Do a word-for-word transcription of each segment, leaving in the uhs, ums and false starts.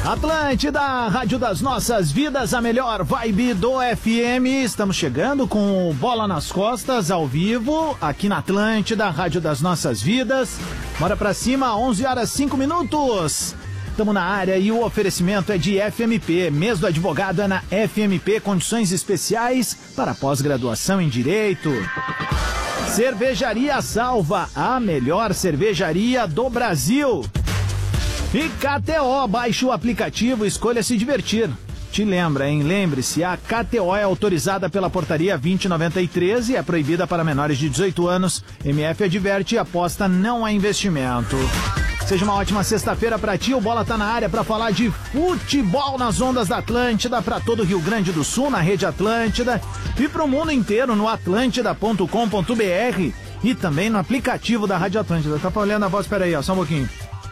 Atlântida, Rádio das Nossas Vidas, a melhor vibe do F M. Estamos chegando com Bola nas Costas, ao vivo, aqui na Atlântida, Rádio das Nossas Vidas. Bora pra cima, onze horas e cinco minutos. Estamos na área e o oferecimento é de F M P. Mês do advogado é na F M P, condições especiais para pós-graduação em Direito. Cervejaria Salva, a melhor cervejaria do Brasil. E K T O, baixe o aplicativo, escolha se divertir. Te lembra, hein? Lembre-se, a K T O é autorizada pela portaria vinte noventa e três e é proibida para menores de dezoito anos. M F adverte e aposta não é investimento. Seja uma ótima sexta-feira pra ti. O Bola tá na área pra falar de futebol nas ondas da Atlântida, pra todo o Rio Grande do Sul, na rede Atlântida, e pro mundo inteiro no atlântida ponto com ponto b r e também no aplicativo da Rádio Atlântida. Tá olhando a voz, peraí, ó, só um pouquinho.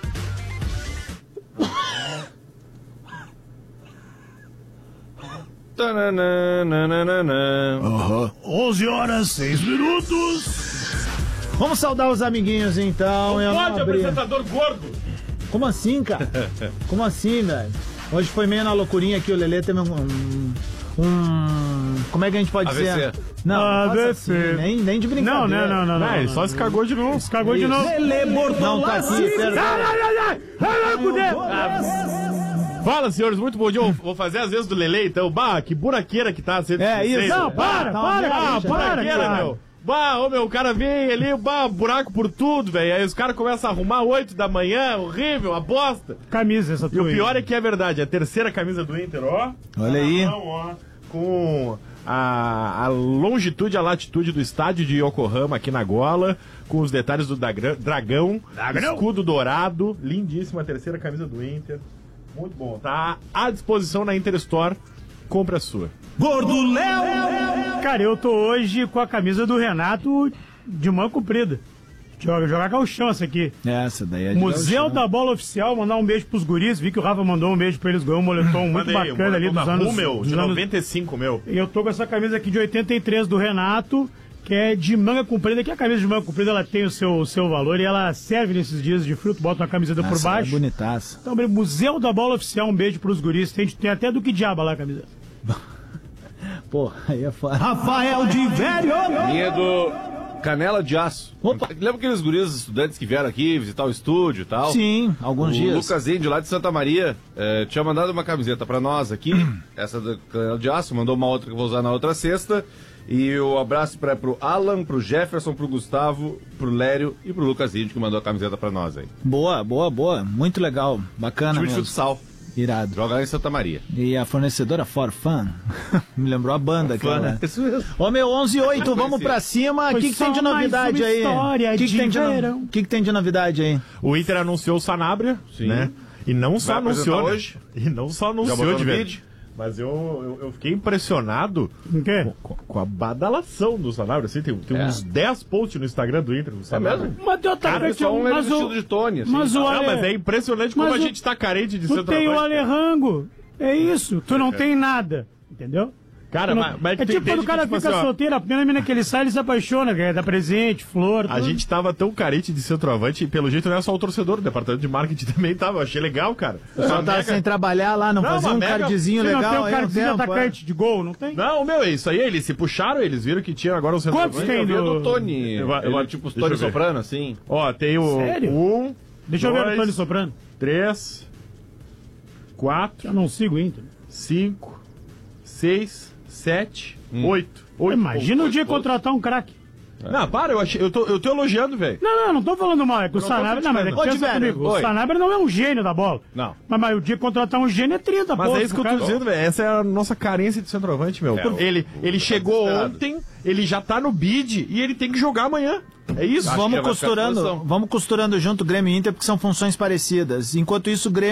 Uhum. onze horas, seis minutos. Vamos saudar os amiguinhos então. Não pode, apresentador gordo. Como assim, cara? Como assim, velho? Hoje foi meio na loucurinha aqui, o Lelê teve um, um, um... Como é que a gente pode A V C. dizer? Não, A V C. assim, nem, nem de brincadeira. Não, não, não, não, não. É, ele só se cagou de novo. Se cagou de novo. Lelê Bordão tá aqui, Fala, senhores, muito bom dia. Eu vou fazer as vezes do Lelê, então. Bah, que buraqueira que tá. É isso. Não, para, Tá, para, tá, cara, tá, para, buraqueira, cara. meu. Bah, ô meu, o cara vem ali, bah, buraco por tudo, velho. Aí os caras começam a arrumar oito da manhã, horrível, a bosta. Camisa essa E tua o aí. pior é que é verdade, a terceira camisa do Inter, ó. Olha aí. Não, ó, com a, a longitude, a latitude do estádio de Yokohama aqui na gola, com os detalhes do dagra- dragão, Dragão. escudo dourado, lindíssima a terceira camisa do Inter. Muito bom, tá à disposição na Inter Store, compre a sua. Gordo Léo! Cara, eu tô hoje com a camisa do Renato de mão comprida. Joga, jogar calchão essa aqui. Essa daí é de Museu gauchão. da Bola Oficial, mandar um beijo pros guris. Vi que o Rafa mandou um beijo pra eles, ganhou um moletom muito Mandei, bacana um ali dos moletom da anos... Rummel, dos de anos- noventa e cinco, meu. E eu tô com essa camisa aqui de oitenta e três do Renato, que é de manga comprida, que a camisa de manga comprida ela tem o seu, o seu valor e ela serve nesses dias de frio, tu bota uma camiseta por Essa baixo. é bonitaça. Então, Museu da Bola Oficial, um beijo pros guris. Tem, tem até do que diabo lá a camisa. Pô, aí é foda. Rafael de Velho! Minha do Canela de Aço. Opa. Lembra aqueles guris estudantes que vieram aqui visitar o estúdio e tal? Sim, alguns O dias. Lucas Índio, lá de Santa Maria, eh, tinha mandado uma camiseta pra nós aqui, essa do Canela de Aço, mandou uma outra que eu vou usar na outra sexta. E o abraço pra, pro Alan, pro Jefferson, pro Gustavo, pro Lério e pro Lucas Índio, que mandou a camiseta pra nós aí. Boa, boa, boa. Muito legal. Bacana Time de mesmo. futsal, Irado. joga lá em Santa Maria. E a fornecedora For Fun. Me lembrou a banda, cara. Isso mesmo. Ô meu, onze e oito, vamos pra cima. O Foi que, que tem de só mais novidade uma aí? história O que, que, de tem de no- verão. que, que tem de novidade aí? O Inter anunciou o Sanabria, né? E não só Vai anunciou, apresentar né? hoje? E não só Já anunciou botou de no verdade. vídeo? Mas eu, eu, eu fiquei impressionado O quê? com, com a badalação do Sanabria. Assim, tem tem É. uns dez posts no Instagram do Inter. Do Sanabria. mesmo? Mas deu Cara, atacante, só um mas vestido o... de Tony, assim. mas o Não, Ale... mas é impressionante como Mas a o- gente tá carente de Tu tem o centroavante. Alerango. É isso. Tu não tem nada. Entendeu? Cara, Tu não- mas, mas é tem- tipo tem quando o cara que, tipo fica assim, ó, solteiro, a primeira mina que ele sai, ele se apaixona, quer dar presente, flor, a tudo. gente tava tão carente de centroavante e pelo jeito não é só o torcedor, o departamento de marketing também tava. Eu achei legal, cara. O pessoal tá sem trabalhar lá, não, Não, fazia uma um mega- cardzinho Você legal. não tem o aí cara um de tempo, atacante de gol, não tem? Não, meu, é isso aí. Eles se puxaram, eles viram que tinha agora um Quantos centroavante. tem Eu vi do... o do Tony, Eu vou- eu ele, vou- tipo, os deixa Tony eu ver. soprano, assim. Ó, tem o Sério? um, Deixa eu ver o dois, Tony soprando. três, quatro, Eu não sigo o Inter. cinco, seis, sete, Hum. oito. Oito Imagina o pontos. dia contratar um craque. Não, para, eu, achei, eu, tô, eu tô elogiando, velho. Não, não, não tô falando mal. É que o não tô Sanabria... Não, mas é que criticando. pensa Ô, Tiverio, comigo. O oi. Sanabria não é um gênio da bola. Não. Mas, mas o dia que contratar um gênio é trinta, Mas pô, é isso que eu tô cara. dizendo, velho. Essa é a nossa carência de centroavante, meu. É, o- ele ele o- chegou desesperado. ontem, ele já tá no bid e ele tem que jogar amanhã. É isso. Acho que Vamos já vai ficar à costurando, disposição. vamos costurando junto Grêmio e Inter, porque são funções parecidas. Enquanto isso, o Grêmio